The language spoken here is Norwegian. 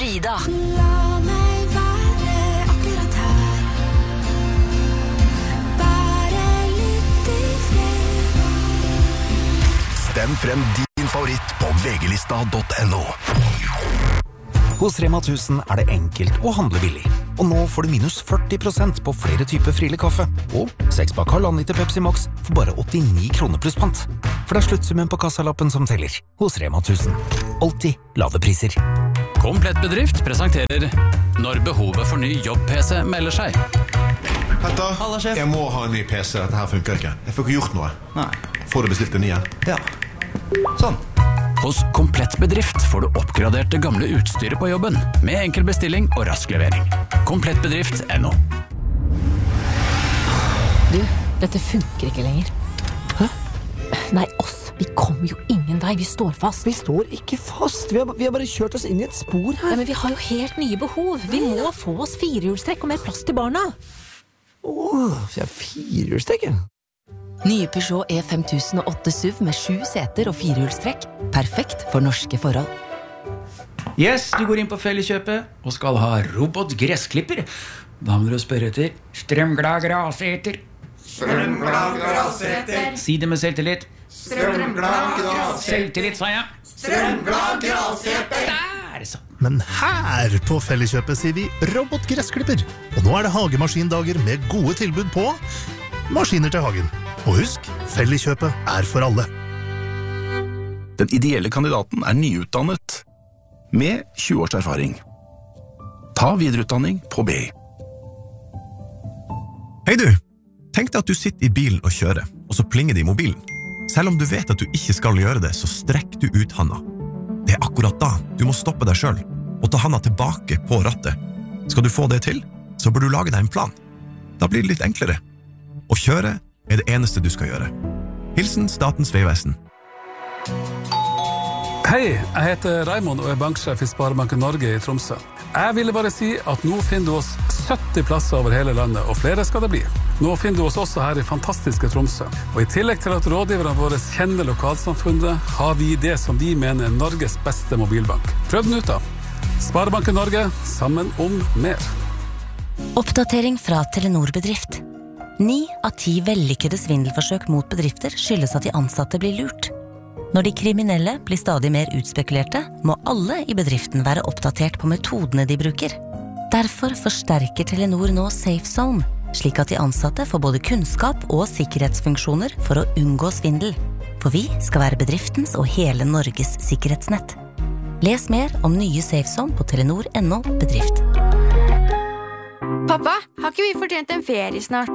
Frida. La meg være akkurat her. Bare litt i fred. Stem frem din favoritt på vglista.no. Hos Rema 1000 det enkelt å handle billig. Og nå får du minus 40% på flere typer Friele kaffe. Og 6-pakk halvannen liter Pepsi Max for bare 89 kroner pluss pant. For det sluttsummen på kassalappen som teller. Hos Rema 1000. Alltid lave priser. Komplett bedrift presenterer når behovet for ny jobb-PC melder seg. Petter, jeg må ha en ny PC. Dette her funker ikke. Jeg får ikke gjort noe. Nei. Får du bestilt en ny? Ja. Sånn. Hos Komplett bedrift får du oppgradert det gamle utstyret på jobben, med enkel bestilling og rask levering. Komplettbedrift.no. Du, dette funker ikke lenger. Hæ? Nei, oss. Vi kommer jo ingen vei. Vi står fast. Vi står ikke fast. Vi har bare kjørt oss inn i et spor her. Ja, men vi har jo helt nye behov. Vi må få oss firehjulstrekk og mer plass til barna. Jeg har firehjulstrekk. Nye Peugeot E5008 SUV med 7 seter og firehjulstrekk. Perfekt for norske forhold. Yes, du går inn på Felleskjøpet og skal ha robotgressklipper. Da må du spørre etter strømglad graseter. Strømglad graseter. Si det med selvtillit. Strømglad graseter. Selvtillit, sa jeg. Strømglad graseter. Der, så. Men her på Felleskjøpet sier vi robotgressklipper. Og nå det hagemaskindager med gode tilbud på maskiner til hagen. Og husk, Felleskjøpet for alle. Den ideelle kandidaten nyutdannet med 20 års erfaring. Ta videreutdanning på BI. Hei du! Tenk deg at du sitter i bilen og kjører, og så plinger det i mobilen. Selv om du vet at du ikke skal gjøre det, så strekk du ut handa. Det akkurat da du må stoppe deg selv og ta handa tilbake på rattet. Skal du få det til, så bør du lage deg en plan. Da blir det litt enklere. Å kjøre det eneste du skal gjøre. Hilsen Statens vegvesen. Hei, jeg heter Raimond og banksjef i Sparebanken Norge i Tromsø. Jeg ville bare si at nå finner du oss 70 plasser over hele landet, og flere skal det bli. Nå finner du oss også her i fantastiske Tromsø. Og i tillegg til at rådgiverne våre kjenner lokalsamfunnet, har vi det som vi mener Norges beste mobilbank. Prøv den ut da. Sparebanken Norge, sammen om mer. Oppdatering fra Telenor Bedrift. 9 av 10 vellykkede svindelforsøk mot bedrifter skyldes at de ansatte blir lurt. Når de kriminelle blir stadig mer utspekulerte, må alle i bedriften være oppdatert på metodene de bruker. Derfor forsterker Telenor nå Safe Zone, slik at de ansatte får både kunnskap og sikkerhetsfunksjoner for å unngå svindel. For vi skal være bedriftens og hele Norges sikkerhetsnett. Les mer om nye Safe Zone på telenor.no bedrift. Pappa, har ikke vi fortjent en ferie snart?